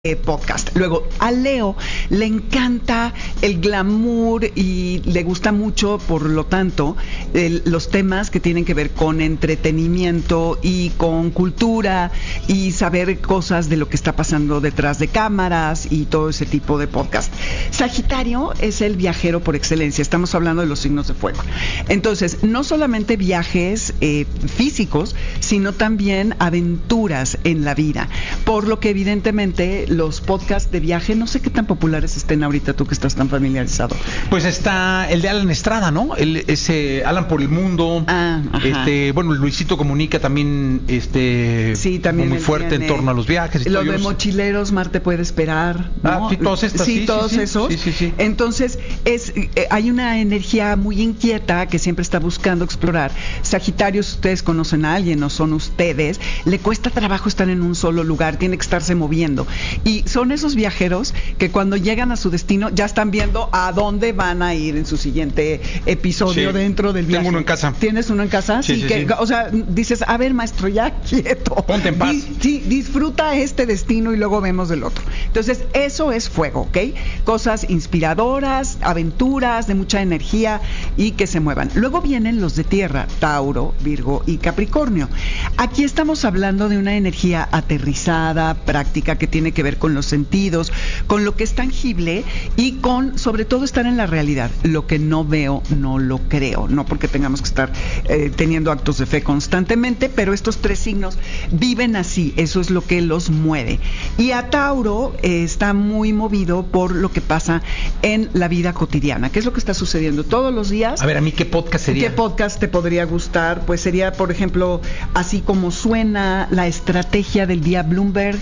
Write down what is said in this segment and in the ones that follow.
podcast. Luego, a Leo le encanta el glamour y le gusta mucho, por lo tanto, los temas que tienen que ver con entretenimiento y con cultura y saber cosas de lo que está pasando detrás de cámaras y todo ese tipo de podcast. Sagitario es el viajero por excelencia. Estamos hablando de los signos de fuego. Entonces, no solamente viajes físicos, sino también aventuras en la vida. Por lo que evidentemente los podcasts de viaje, no sé qué tan populares estén ahorita, tú que estás tan familiarizado. Pues está el de Alan Estrada, ¿no? Ese Alan por el mundo. Bueno, Luisito Comunica también, sí, también muy fuerte en torno a los viajes. Lo de mochileros, Marte puede esperar, ¿no? Sí, todos estos. Sí, todos esos. Sí. Entonces, hay una energía muy inquieta que siempre está buscando explorar. Sagitario, si ustedes conocen a alguien o son ustedes, le cuesta trabajo estar en un solo lugar, tiene que estarse moviendo. Y son esos viajeros que cuando llegan a su destino ya están viendo a dónde van a ir en su siguiente episodio dentro del viaje. Tengo uno en casa. ¿Tienes uno en casa? Sí. O sea, dices, a ver, maestro, ya quieto. Ponte en paz. Disfruta este destino y luego vemos del otro. Entonces, eso es fuego, ¿ok? Cosas inspiradoras, aventuras de mucha energía y que se muevan. Luego vienen los de tierra, Tauro, Virgo y Capricornio. Aquí estamos hablando de una energía aterrizada, práctica, que tiene que ver con los sentidos, con lo que es tangible y con, sobre todo, estar en la realidad. Lo que no veo, no lo creo. No porque tengamos que estar teniendo actos de fe constantemente, pero estos tres signos viven así. Eso es lo que los mueve. Y a Tauro está muy movido por lo que pasa en la vida cotidiana. ¿Qué es lo que está sucediendo todos los días? A ver, ¿a mí qué podcast sería? ¿Qué podcast te podría gustar? Pues sería, por ejemplo, así como suena la estrategia del día Bloomberg,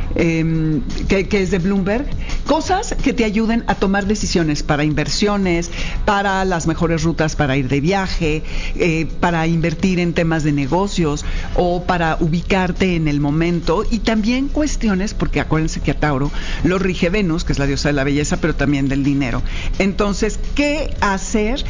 que es de Bloomberg, cosas que te ayuden a tomar decisiones para inversiones, para las mejores rutas para ir de viaje, para invertir en temas de negocios o para ubicarte en el momento, y también cuestiones, porque acuérdense que a Tauro lo rige Venus, que es la diosa de la belleza, pero también del dinero. Entonces, ¿qué hacer?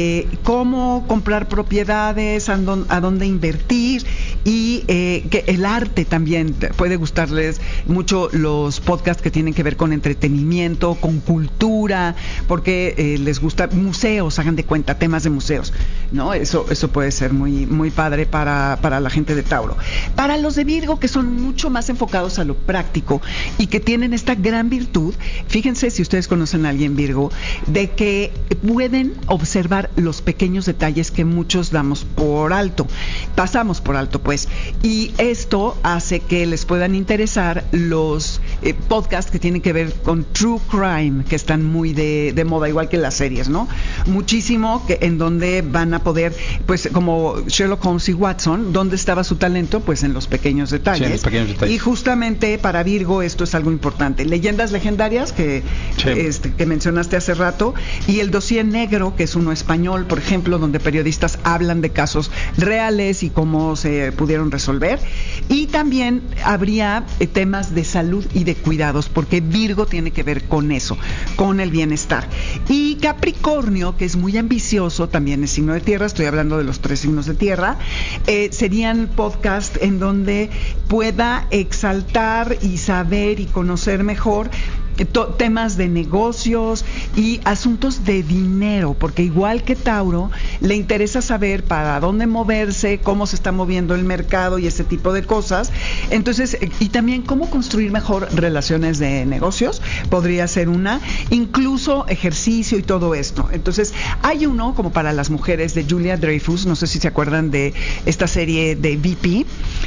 ¿Cómo comprar propiedades? ¿A dónde invertir? Y que el arte también puede gustarles mucho, los podcasts que tienen que ver con entretenimiento, con cultura, porque les gusta museos, hagan de cuenta, temas de museos, ¿no? Eso puede ser muy, muy padre para la gente de Tauro. Para los de Virgo, que son mucho más enfocados a lo práctico y que tienen esta gran virtud, fíjense, si ustedes conocen a alguien Virgo, de que pueden observar los pequeños detalles que muchos damos por alto, pasamos por alto, pues, y esto hace que les puedan interesar los podcasts que tienen que ver con true crime, que están muy de moda, igual que las series, ¿no? Muchísimo, en donde van a poder, pues, como Sherlock Holmes y Watson, ¿dónde estaba su talento? Pues en los pequeños detalles. Sí, en los pequeños detalles. Y justamente para Virgo esto es algo importante. Leyendas legendarias que mencionaste hace rato, y el dossier negro, que es uno español, por ejemplo, donde periodistas hablan de casos reales y cómo se pudieron resolver. Y también habría temas de salud y de cuidados, porque Virgo tiene que ver con eso, con el bienestar. Y Capricornio, que es muy ambicioso, también es signo de tierra, estoy hablando de los tres signos de tierra, serían podcasts en donde pueda exaltar y saber y conocer mejor temas de negocios y asuntos de dinero, porque igual que Tauro, le interesa saber para dónde moverse, cómo se está moviendo el mercado y ese tipo de cosas. Entonces, y también cómo construir mejor relaciones de negocios, podría ser una, incluso ejercicio y todo esto. Entonces, hay uno como para las mujeres de Julia Dreyfus, no sé si se acuerdan de esta serie de VP,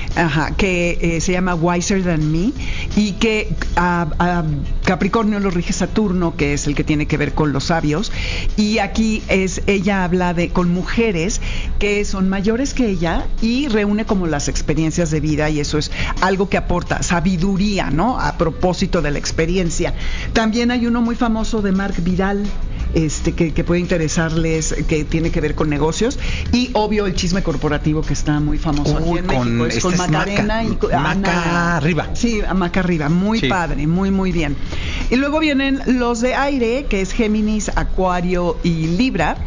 que se llama Wiser Than Me, y que Capricornio lo rige Saturno, que es el que tiene que ver con los sabios, y aquí ella habla con mujeres que son mayores que ella y reúne como las experiencias de vida, y eso es algo que aporta sabiduría, ¿no? A propósito de la experiencia. También hay uno muy famoso de Marc Vidal, que puede interesarles, que tiene que ver con negocios, y obvio el chisme corporativo, que está muy famoso aquí en México, es con Macarena y Maca Arriba. Sí, Maca Arriba, muy padre, muy muy bien. Y luego vienen los de aire, que es Géminis, Acuario y Libra.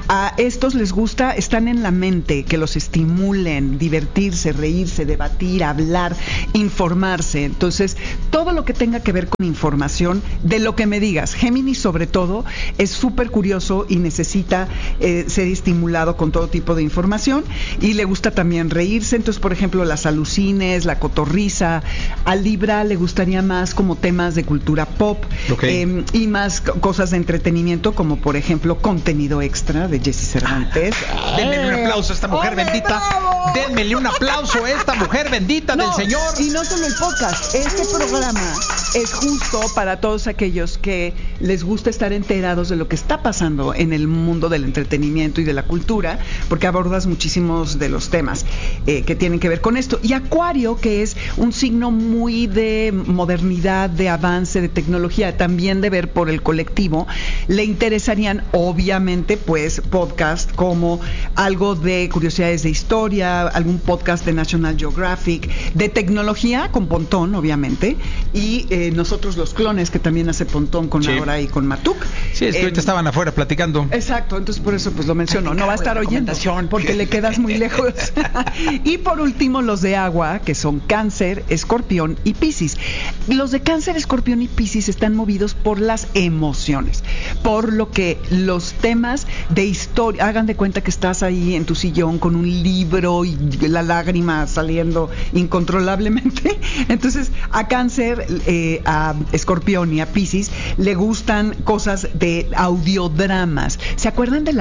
A estos les gusta, están en la mente, que los estimulen, divertirse, reírse, debatir, hablar, informarse. Entonces, todo lo que tenga que ver con información, de lo que me digas. Géminis, sobre todo, es súper curioso y necesita ser estimulado con todo tipo de información, y le gusta también reírse. Entonces, por ejemplo, las alucines, la cotorriza. A Libra le gustaría más como temas de cultura pop, y más cosas de entretenimiento, como por ejemplo contenido extra de Jessy Cervantes. Denme un aplauso a esta mujer bendita. ¡Bravo! Denmele un aplauso a esta mujer bendita del Señor. Y no solo el podcast, este programa es justo para todos aquellos que les gusta estar enterados de lo que está pasando en el mundo del entretenimiento y de la cultura, porque abordas muchísimos de los temas que tienen que ver con esto. Y Acuario, que es un signo muy de modernidad, de avance, de tecnología, también de ver por el colectivo, le interesarían obviamente pues podcast como algo de curiosidades de historia, algún podcast de National Geographic, de tecnología con Pontón obviamente, y nosotros los clones, que también hace Pontón con Aura y con Matuk. Sí, es que ahorita estaban afuera platicando. Exacto, entonces por eso pues lo menciono. No va a estar oyendo porque le quedas muy lejos. Y por último, los de agua, que son Cáncer, Escorpión y Piscis. Los de Cáncer, Escorpión y Piscis están movidos por las emociones, por lo que los temas de historia, hagan de cuenta que estás ahí en tu sillón con un libro y la lágrima saliendo incontrolablemente. Entonces, a Cáncer, a Escorpión y a Piscis le gustan cosas de audiodramas. ¿Se acuerdan de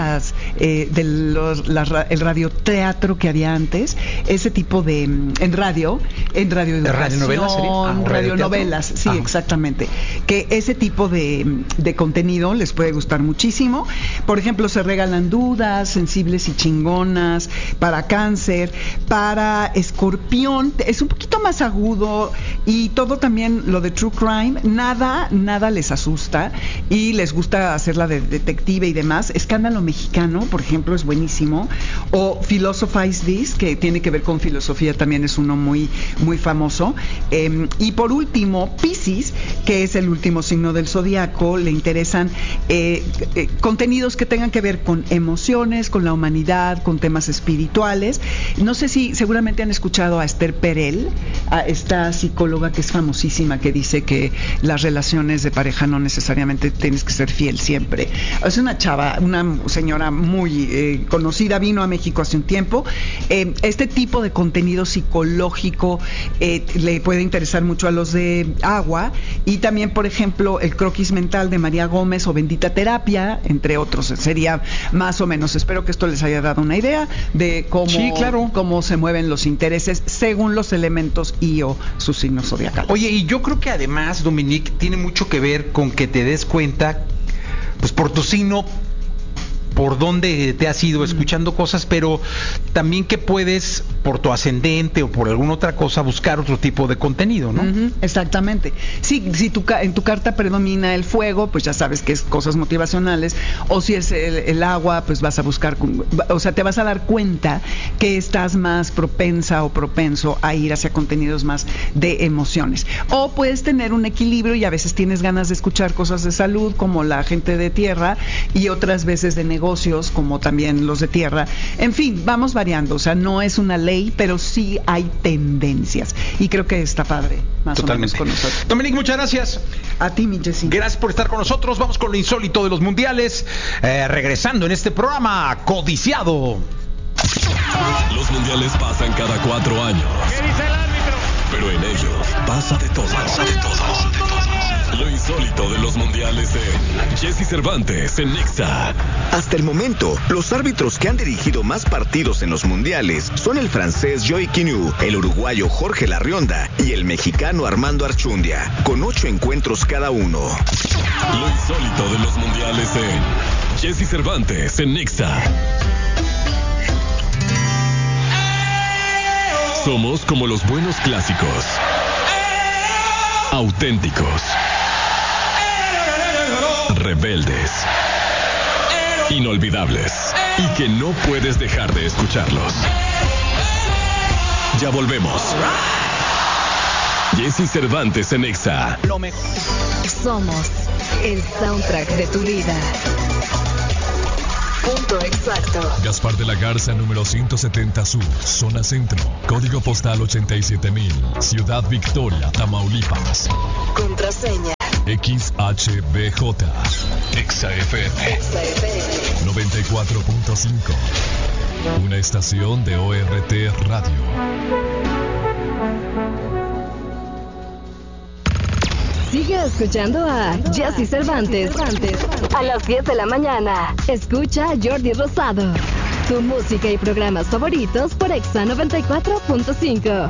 el radioteatro que había antes? Ese tipo de en radio radionovelas sería. Radionovelas, sí, exactamente. Que ese tipo de contenido les puede gustar muchísimo. Por ejemplo, se regalan dudas, sensibles y chingonas para Cáncer. Para Escorpión es un poquito más agudo, y todo también lo de true crime, nada les asusta y les gusta hacerla de detective y demás. Escándalo Mexicano, por ejemplo, es buenísimo. O Philosophize This, que tiene que ver con filosofía, también es uno muy, muy famoso. Y por último, Piscis, que es el último signo del zodiaco, le interesan contenidos que tengan que ver con emociones, con la humanidad, con temas espirituales. No sé si seguramente han escuchado a Esther Perel, a esta psicóloga que es famosísima, que dice que las relaciones de pareja no necesariamente tienes que ser fiel siempre. Es una chava, una señora muy conocida, vino a México hace un tiempo. Este tipo de contenido psicológico le puede interesar mucho a los de agua, y también, por ejemplo, el croquis mental de María Gómez o Bendita Terapia, entre otros. Sería más o menos, espero que esto les haya dado una idea de cómo se mueven los intereses según los elementos y o sus signos zodiacales. Oye, y yo creo que además, Dominique, tiene mucho que ver con que te des cuenta, pues por tu signo, por dónde te has ido escuchando cosas, pero también que puedes, por tu ascendente o por alguna otra cosa, buscar otro tipo de contenido, ¿no? Exactamente. Sí, si en tu carta predomina el fuego, pues ya sabes que es cosas motivacionales, o si es el agua, pues vas a buscar, o sea, te vas a dar cuenta que estás más propensa o propenso a ir hacia contenidos más de emociones. O puedes tener un equilibrio y a veces tienes ganas de escuchar cosas de salud, como la gente de tierra, y otras veces de negocios, como también los de tierra. En fin, vamos variando, o sea, no es una ley, pero sí hay tendencias, y creo que está padre, más totalmente o menos con nosotros. Dominique, muchas gracias. A ti, mi Jessy. Gracias por estar con nosotros. Vamos con lo insólito de los mundiales, regresando en este programa codiciado. Los mundiales pasan cada 4 años. ¿Qué dice el árbitro? Pero en ellos pasa de todo. Lo insólito de los mundiales en Jessy Cervantes en Nexa. Hasta el momento, los árbitros que han dirigido más partidos en los mundiales son el francés Joey Quinu, el uruguayo Jorge Larrionda y el mexicano Armando Archundia, con 8 encuentros cada uno. Lo insólito de los mundiales en Jessy Cervantes en Nexa. Somos como los buenos clásicos. Auténticos. Rebeldes. Inolvidables. Y que no puedes dejar de escucharlos. Ya volvemos. Jessy Cervantes en Nexa. Lo mejor. Somos el soundtrack de tu vida. Punto exacto. Gaspar de la Garza, número 170 Sur, zona centro. Código postal 87,000. Ciudad Victoria, Tamaulipas. Contraseña. XHBJ. XFM. 94.5. Una estación de ORT Radio. Sigue escuchando a Jessy Cervantes. A las 10 de la mañana. Escucha a Jordi Rosado. Tu música y programas favoritos por Exa 94.5.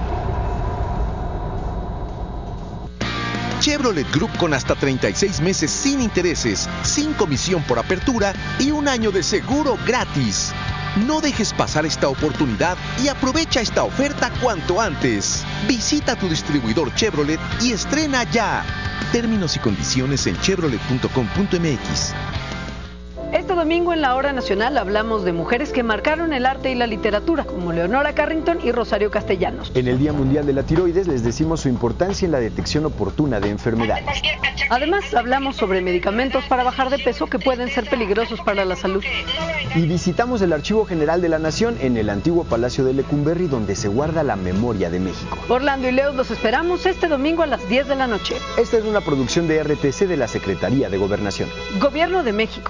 Chevrolet Group con hasta 36 meses sin intereses, sin comisión por apertura y un año de seguro gratis. No dejes pasar esta oportunidad y aprovecha esta oferta cuanto antes. Visita tu distribuidor Chevrolet y estrena ya. Términos y condiciones en chevrolet.com.mx. Este domingo en la Hora Nacional hablamos de mujeres que marcaron el arte y la literatura, como Leonora Carrington y Rosario Castellanos. En el Día Mundial de la Tiroides les decimos su importancia en la detección oportuna de enfermedades. Además, hablamos sobre medicamentos para bajar de peso que pueden ser peligrosos para la salud. Y visitamos el Archivo General de la Nación en el antiguo Palacio de Lecumberri, donde se guarda la memoria de México. Orlando y Leo los esperamos este domingo a las 10 de la noche. Esta es una producción de RTC de la Secretaría de Gobernación. Gobierno de México.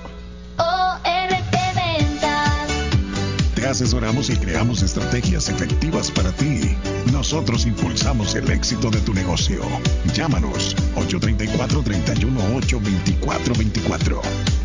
Te asesoramos y creamos estrategias efectivas para ti. Nosotros impulsamos el éxito de tu negocio. Llámanos 834-318-2424.